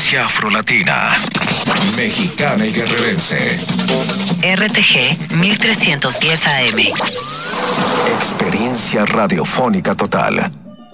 Frecuencia afrolatina, mexicana y guerrerense. RTG 1310 AM. Experiencia radiofónica total.